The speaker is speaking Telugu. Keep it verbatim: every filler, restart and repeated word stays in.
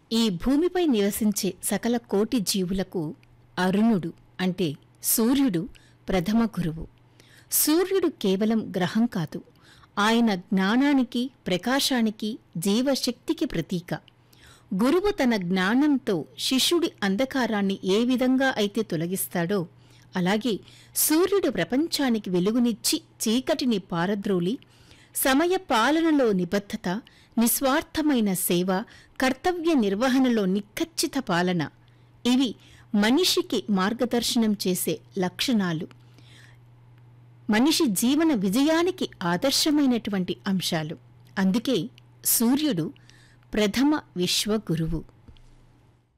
ఈ భూమిపై నివసించే సకల కోటి జీవులకు అరుణుడు అంటే సూర్యుడు ప్రథమ గురువు. సూర్యుడు కేవలం గ్రహం కాదు, ఆయన జ్ఞానానికి, ప్రకాశానికి, జీవశక్తికి ప్రతీక. గురువు తన జ్ఞానంతో శిష్యుడి అంధకారాన్ని ఏ విధంగా అయితే తొలగిస్తాడో, అలాగే సూర్యుడు ప్రపంచానికి వెలుగునిచ్చి చీకటిని పారద్రోలి సమయ పాలనలో నిబద్ధత, నిస్వార్థమైన సేవ, కర్తవ్య నిర్వహణలో నిఖచ్చిత పాలన, ఇవి మనిషికి మార్గదర్శనం చేసే లక్షణాలు, మనిషి జీవన విజయానికి ఆదర్శమైనటువంటి అంశాలు. అందుకే సూర్యుడు ప్రథమ విశ్వగురువు.